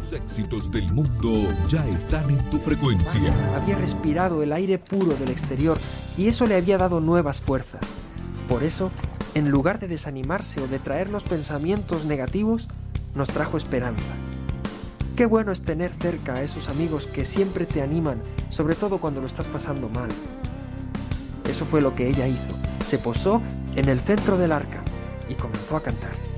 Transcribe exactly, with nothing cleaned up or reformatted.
Los éxitos del mundo ya están en tu frecuencia. Había respirado el aire puro del exterior y eso le había dado nuevas fuerzas. Por eso, en lugar de desanimarse o de traernos pensamientos negativos, nos trajo esperanza. Qué bueno es tener cerca a esos amigos que siempre te animan, sobre todo cuando lo estás pasando mal. Eso fue lo que ella hizo. Se posó en el centro del arca y comenzó a cantar.